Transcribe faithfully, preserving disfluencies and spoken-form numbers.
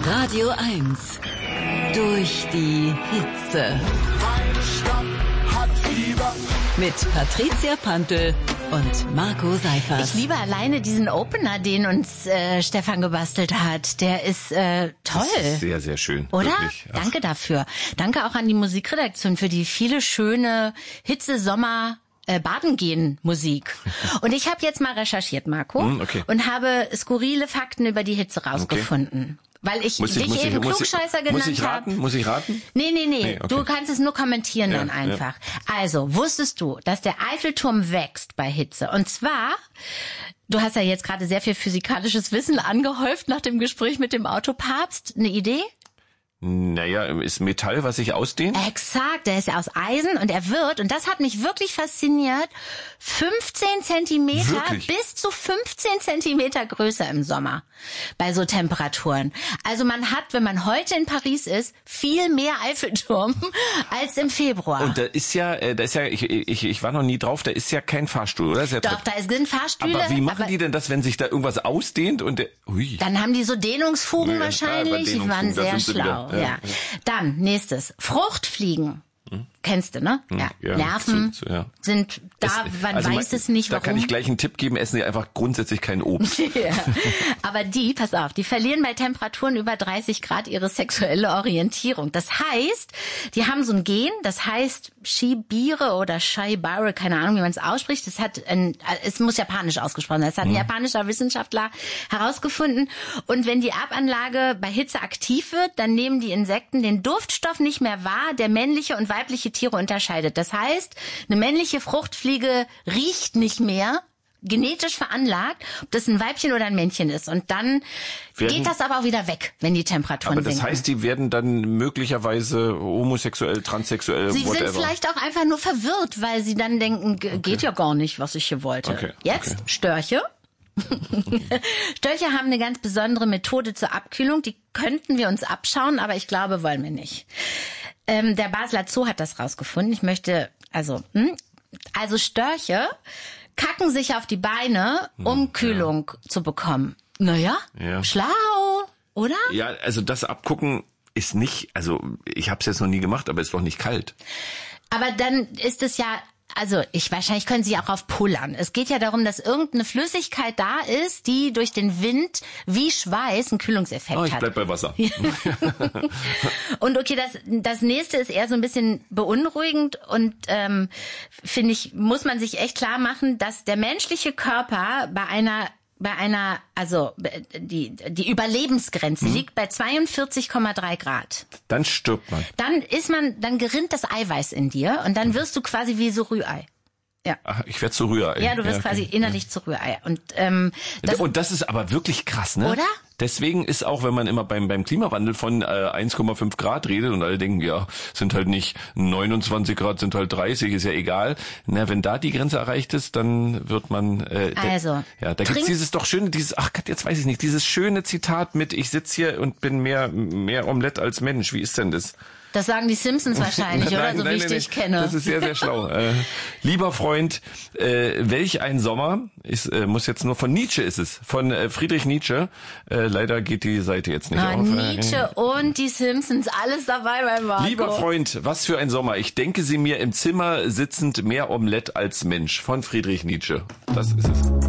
Radio eins. Durch die Hitze. Meine Stadt hat Fieber. Mit Patricia Pantel und Marco Seifert. Ich liebe alleine diesen Opener, den uns äh, Stefan gebastelt hat. Der ist äh, toll. Das ist sehr, sehr schön. Oder? Wirklich. Ach. Danke dafür. Danke auch an die Musikredaktion für die viele schöne Hitze, Sommer, äh, Baden gehen Musik. Und ich habe jetzt mal recherchiert, Marco, mm, okay. und habe skurrile Fakten über die Hitze rausgefunden. Okay. Weil ich muss ich, dich muss eben ich, Klugscheißer muss genannt ich, muss ich raten? habe. Muss ich raten? Nee, nee, nee. nee okay. Du kannst es nur kommentieren ja, dann einfach. Ja. Also, wusstest du, dass der Eiffelturm wächst bei Hitze? Und zwar, du hast ja jetzt gerade sehr viel physikalisches Wissen angehäuft nach dem Gespräch mit dem Autopapst. Eine Idee? Naja, ist Metall, was sich ausdehnt? Exakt, der ist ja aus Eisen und er wird, und das hat mich wirklich fasziniert, fünfzehn Zentimeter wirklich? bis zu fünfzehn Zentimeter größer im Sommer bei so Temperaturen. Also man hat, wenn man heute in Paris ist, viel mehr Eiffelturm als im Februar. Und da ist ja, da ist ja, ich, ich, ich war noch nie drauf, da ist ja kein Fahrstuhl, oder? Ist ja Doch, da sind Fahrstühle. Aber wie machen aber die denn das, wenn sich da irgendwas ausdehnt und der, ui. Dann haben die so Dehnungsfugen Ja, wahrscheinlich, die waren sehr schlau. Ja. Ja. Dann, nächstes, Fruchtfliegen. Hm. Kennst du, ne? Ja. ja Nerven zu, zu, ja. sind da, es, man also weiß man, es nicht, da warum. Da kann ich gleich einen Tipp geben, essen sie einfach grundsätzlich kein Obst. Ja. Aber die, pass auf, die verlieren bei Temperaturen über dreißig Grad ihre sexuelle Orientierung. Das heißt, die haben so ein Gen, das heißt Shibire oder Shaibare, keine Ahnung, wie man es ausspricht. Das hat ein, es muss japanisch ausgesprochen sein. Das hat ein hm. japanischer Wissenschaftler herausgefunden. Und wenn die Erbanlage bei Hitze aktiv wird, dann nehmen die Insekten den Duftstoff nicht mehr wahr, der männliche und weibliche Tiere unterscheidet. Das heißt, eine männliche Fruchtfliege riecht nicht mehr, genetisch veranlagt, ob das ein Weibchen oder ein Männchen ist. Und dann werden, geht das aber auch wieder weg, wenn die Temperaturen sinken. Aber das sinken. heißt, die werden dann möglicherweise homosexuell, transsexuell, Sie whatever. sind vielleicht auch einfach nur verwirrt, weil sie dann denken, geht okay. ja gar nicht, was ich hier wollte. Okay. Jetzt okay. Störche. Störche haben eine ganz besondere Methode zur Abkühlung. Die könnten wir uns abschauen, aber ich glaube, wollen wir nicht. Ähm, der Basler Zoo hat das rausgefunden. Ich möchte, also, hm? also Störche kacken sich auf die Beine, um hm, Kühlung ja. zu bekommen. Naja, ja. schlau, oder? Ja, also das Abgucken ist nicht, also ich habe es jetzt noch nie gemacht, aber ist doch nicht kalt. Aber dann ist es ja... Also ich wahrscheinlich können Sie auch auf pullern. Es geht ja darum, dass irgendeine Flüssigkeit da ist, die durch den Wind wie Schweiß einen Kühlungseffekt oh, ich hat. bleib bei Wasser. Und okay, das das nächste ist eher so ein bisschen beunruhigend und ähm, finde ich, muss man sich echt klar machen, dass der menschliche Körper bei einer bei einer, also die die Überlebensgrenze hm. liegt bei zweiundvierzig Komma drei Grad. Dann stirbt man. Dann ist man, dann gerinnt das Eiweiß in dir und dann wirst du quasi wie so Rührei. Ja. Ach, ich werde zu Rührei. Ja, du wirst ja, okay. quasi innerlich ja. zu Rührei. Und ähm, das, und das ist aber wirklich krass, ne? Oder? Deswegen ist auch, wenn man immer beim beim Klimawandel von äh, eins Komma fünf Grad redet und alle denken, ja, sind halt nicht neunundzwanzig Grad, sind halt dreißig, ist ja egal. Na, wenn da die Grenze erreicht ist, dann wird man... Äh, also, da, ja, da gibt's dieses doch schöne, dieses, ach Gott, jetzt weiß ich nicht, dieses schöne Zitat mit, ich sitz hier und bin mehr mehr Omelett als Mensch. Wie ist denn das? Das sagen die Simpsons wahrscheinlich, nein, oder? So nein, wie ich nein, dich nein. kenne. Das ist sehr, sehr schlau. äh, lieber Freund, äh, welch ein Sommer, ist, äh, muss jetzt nur von Nietzsche ist es, von äh, Friedrich Nietzsche. Äh, leider geht die Seite jetzt nicht ah, auf. Nietzsche und die Simpsons, alles dabei bei Marco. Lieber Freund, was für ein Sommer. Ich denke sie mir im Zimmer sitzend mehr Omelett als Mensch. Von Friedrich Nietzsche. Das ist es.